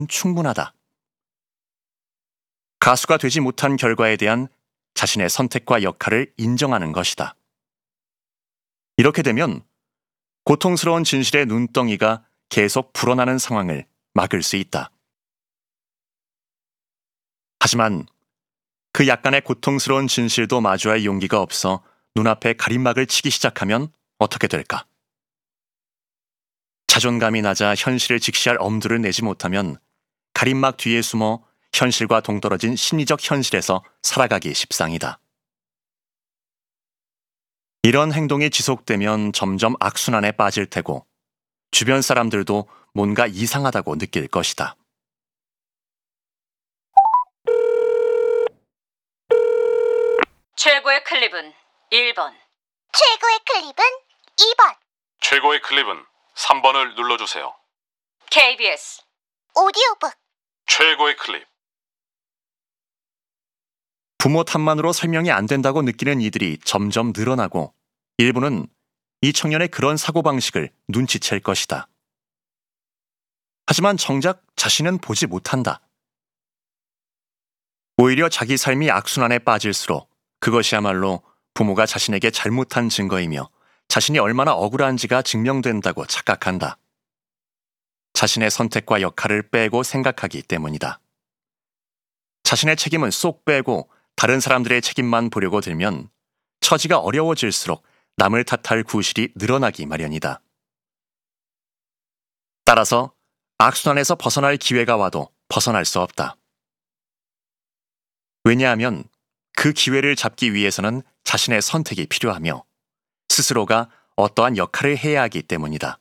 충분하다. 가수가 되지 못한 결과에 대한 자신의 선택과 역할을 인정하는 것이다. 이렇게 되면 고통스러운 진실의 눈덩이가 계속 불어나는 상황을 막을 수 있다. 하지만 그 약간의 고통스러운 진실도 마주할 용기가 없어 눈앞에 가림막을 치기 시작하면 어떻게 될까? 자존감이 낮아 현실을 직시할 엄두를 내지 못하면 가림막 뒤에 숨어 현실과 동떨어진 심리적 현실에서 살아가기 십상이다. 이런 행동이 지속되면 점점 악순환에 빠질 테고 주변 사람들도 뭔가 이상하다고 느낄 것이다. 최고의 클립은 1번. 최고의 클립은 2번. 최고의 클립은 3번을 눌러주세요. KBS 오디오북. 최고의 클립. 부모 탓만으로 설명이 안 된다고 느끼는 이들이 점점 늘어나고 일부는 이 청년의 그런 사고방식을 눈치챌 것이다. 하지만 정작 자신은 보지 못한다. 오히려 자기 삶이 악순환에 빠질수록 그것이야말로 부모가 자신에게 잘못한 증거이며 자신이 얼마나 억울한지가 증명된다고 착각한다. 자신의 선택과 역할을 빼고 생각하기 때문이다. 자신의 책임은 쏙 빼고 다른 사람들의 책임만 보려고 들면 처지가 어려워질수록 남을 탓할 구실이 늘어나기 마련이다. 따라서 악순환에서 벗어날 기회가 와도 벗어날 수 없다. 왜냐하면 그 기회를 잡기 위해서는 자신의 선택이 필요하며 스스로가 어떠한 역할을 해야 하기 때문이다.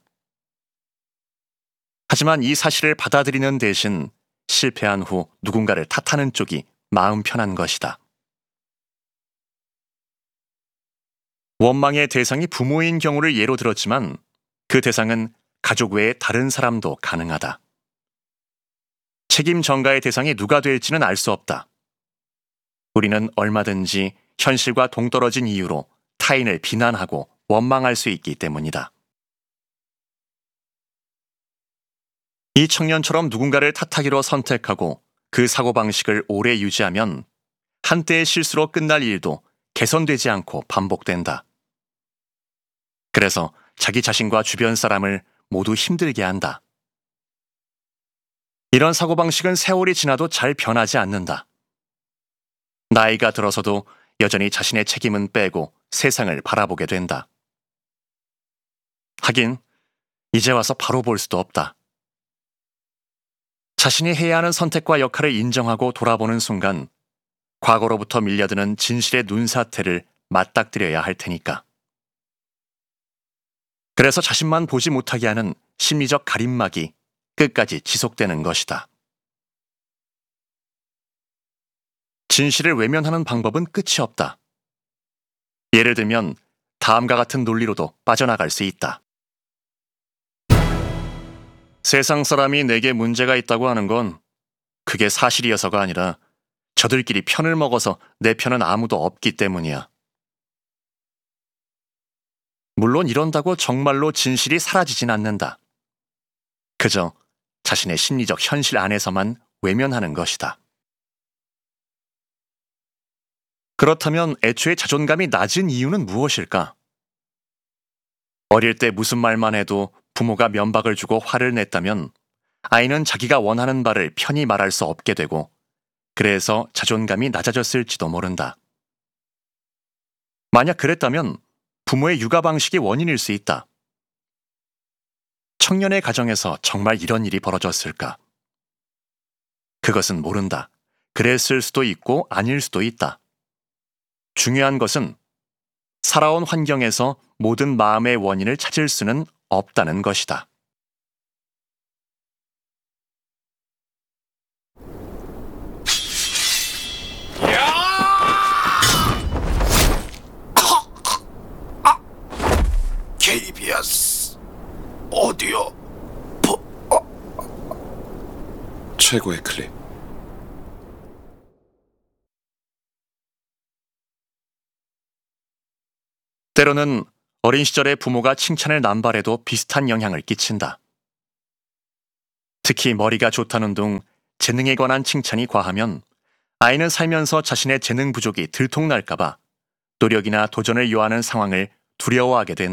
하지만 이 사실을 받아들이는 대신 실패한 후 누군가를 탓하는 쪽이 마음 편한 것이다. 원망의 대상이 부모인 경우를 예로 들었지만 그 대상은 가족 외의 다른 사람도 가능하다. 책임 전가의 대상이 누가 될지는 알 수 없다. 우리는 얼마든지 현실과 동떨어진 이유로 타인을 비난하고 원망할 수 있기 때문이다. 이 청년처럼 누군가를 탓하기로 선택하고 그 사고방식을 오래 유지하면 한때의 실수로 끝날 일도 개선되지 않고 반복된다. 그래서 자기 자신과 주변 사람을 모두 힘들게 한다. 이런 사고방식은 세월이 지나도 잘 변하지 않는다. 나이가 들어서도 여전히 자신의 책임은 빼고 세상을 바라보게 된다. 하긴 이제 와서 바로 볼 수도 없다. 자신이 해야 하는 선택과 역할을 인정하고 돌아보는 순간 과거로부터 밀려드는 진실의 눈사태를 맞닥뜨려야 할 테니까. 그래서 자신만 보지 못하게 하는 심리적 가림막이 끝까지 지속되는 것이다. 진실을 외면하는 방법은 끝이 없다. 예를 들면 다음과 같은 논리로도 빠져나갈 수 있다. 세상 사람이 내게 문제가 있다고 하는 건 그게 사실이어서가 아니라 저들끼리 편을 먹어서 내 편은 아무도 없기 때문이야. 물론 이런다고 정말로 진실이 사라지진 않는다. 그저 자신의 심리적 현실 안에서만 외면하는 것이다. 그렇다면 애초에 자존감이 낮은 이유는 무엇일까? 어릴 때 무슨 말만 해도 부모가 면박을 주고 화를 냈다면 아이는 자기가 원하는 바를 편히 말할 수 없게 되고 그래서 자존감이 낮아졌을지도 모른다. 만약 그랬다면 부모의 육아 방식이 원인일 수 있다. 청년의 가정에서 정말 이런 일이 벌어졌을까? 그것은 모른다. 그랬을 수도 있고 아닐 수도 있다. 중요한 것은 살아온 환경에서 모든 마음의 원인을 찾을 수는 없다는 것이다. KBS 오디오 최고의 클립. 때로는 어린 시절의 부모가 칭찬을 남발해도 비슷한 영향을 끼친다. 특히 머리가 좋다는 둥 재능에 관한 칭찬이 과하면 아이는 살면서 자신의 재능 부족이 들통날까봐 노력이나 도전을 요하는 상황을 두려워하게 된다.